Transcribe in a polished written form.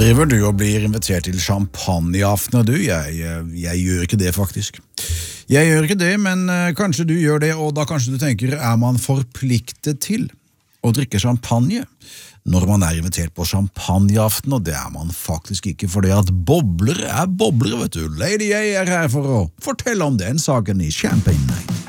Driver du og blir invitert til champagneaftener, du? Jeg gjør ikke det, faktisk. Jeg gjør ikke det, men kanskje du gjør det, og da kanskje du tenker, er man forpliktet til å drikke champagne når man er invitert på champagneaften, og det er man faktisk ikke, for det at bobler er bobler, vet du. Lady A er her for å fortelle om den saken i Champagne Night.